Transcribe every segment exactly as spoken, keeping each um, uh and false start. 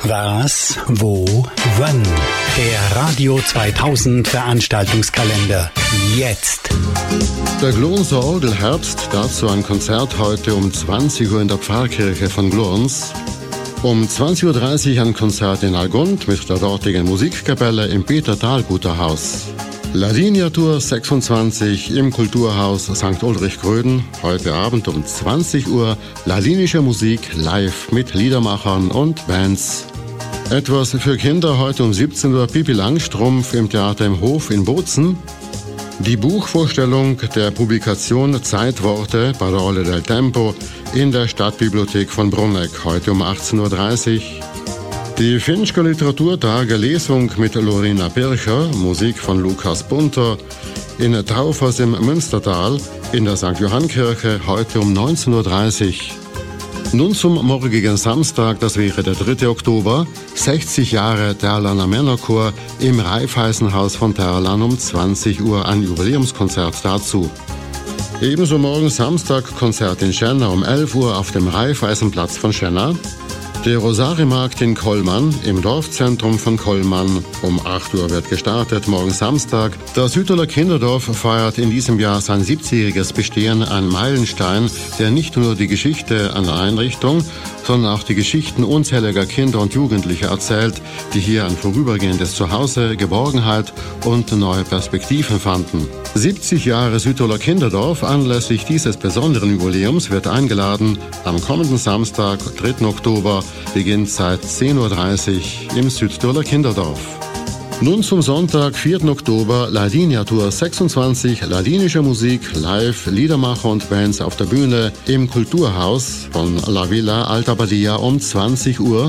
Was, wo, wann? Der Radio zweitausend Veranstaltungskalender. Jetzt. Der Glurnser Orgelherbst, dazu ein Konzert heute um zwanzig Uhr in der Pfarrkirche von Glurns. Um zwanzig Uhr dreißig ein Konzert in Algund mit der dortigen Musikkapelle im Peter-Dahlguter-Haus. Ladinia Tour sechsundzwanzig im Kulturhaus Sankt Ulrich Gröden. Heute Abend um zwanzig Uhr ladinische Musik live mit Liedermachern und Bands. Etwas für Kinder heute um siebzehn Uhr Pippi Langstrumpf im Theater im Hof in Bozen. Die Buchvorstellung der Publikation Zeitworte, Parole del Tempo in der Stadtbibliothek von Bruneck heute um achtzehn Uhr dreißig. Die Finchker Literaturtage Lesung mit Lorena Pircher, Musik von Lukas Bunter, in Taufers im Münstertal, in der Sankt Johann-Kirche, heute um neunzehn Uhr dreißig. Nun zum morgigen Samstag, das wäre der dritte Oktober, sechzig Jahre Terlaner Männerchor im Raiffeisenhaus von Terlan um zwanzig Uhr, ein Jubiläumskonzert dazu. Ebenso morgen Samstag Konzert in Schenna um elf Uhr auf dem Raiffeisenplatz von Schenna. Der Rosarimarkt in Kollmann im Dorfzentrum von Kollmann. Um acht Uhr wird gestartet, morgen Samstag. Das Südtiroler Kinderdorf feiert in diesem Jahr sein siebzigjähriges Bestehen, ein Meilenstein, der nicht nur die Geschichte einer Einrichtung, sondern auch die Geschichten unzähliger Kinder und Jugendliche erzählt, die hier ein vorübergehendes Zuhause, Geborgenheit und neue Perspektiven fanden. siebzig Jahre Südtiroler Kinderdorf, anlässlich dieses besonderen Jubiläums wird eingeladen, am kommenden Samstag, dritten Oktober, beginnt seit zehn Uhr dreißig im Südtiroler Kinderdorf. Nun zum Sonntag, vierten Oktober, Ladinia Tour sechsundzwanzig, ladinische Musik, live, Liedermacher und Bands auf der Bühne im Kulturhaus von La Villa Alta Badia um zwanzig Uhr.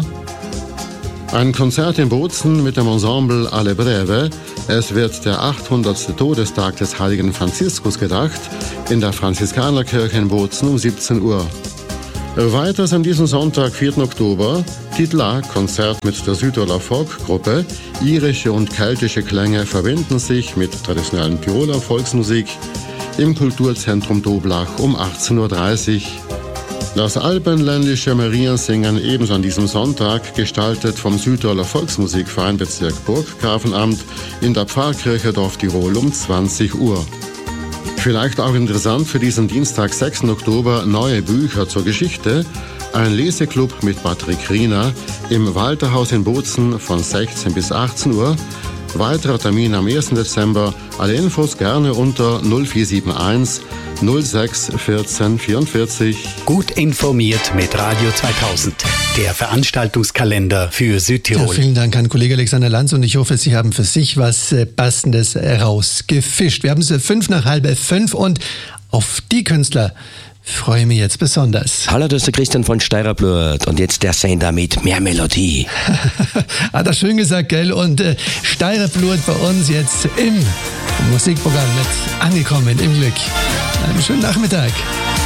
Ein Konzert in Bozen mit dem Ensemble Alle Breve. Es wird der achthundertste Todestag des heiligen Franziskus gedacht, in der Franziskanerkirche in Bozen um siebzehn Uhr. Weiters an diesem Sonntag, vierten Oktober, Titla, Konzert mit der Südtiroler Folkgruppe. Irische und keltische Klänge verbinden sich mit traditionellen Tiroler Volksmusik im Kulturzentrum Doblach um achtzehn Uhr dreißig. Das alpenländische Mariensingen ebenso an diesem Sonntag, gestaltet vom Südtiroler Volksmusikverein Bezirk Burggrafenamt in der Pfarrkirche Dorf Tirol um zwanzig Uhr. Vielleicht auch interessant für diesen Dienstag, sechsten Oktober, neue Bücher zur Geschichte. Ein Leseklub mit Patrick Riener im Walterhaus in Bozen von sechzehn bis achtzehn Uhr. Weiterer Termin am ersten Dezember. Alle Infos gerne unter null vier sieben eins null sechs vierzehn vierundvierzig. Gut informiert mit Radio zweitausend. Der Veranstaltungskalender für Südtirol. Ja, vielen Dank an Kollege Alexander Lanz und ich hoffe, Sie haben für sich was Passendes rausgefischt. Wir haben es fünf nach halb fünf und auf die Künstler freue mich jetzt besonders. Hallo, das ist der Christian von Steirerblut und jetzt der Sender mit mehr Melodie. Hat er schön gesagt, gell? Und äh, Steirerblut bei uns jetzt im Musikprogramm mit angekommen im Glück. Einen schönen Nachmittag.